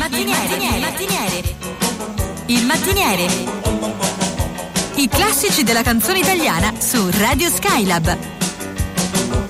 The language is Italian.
Il mattiniere. I classici della canzone italiana su Radio Skylab.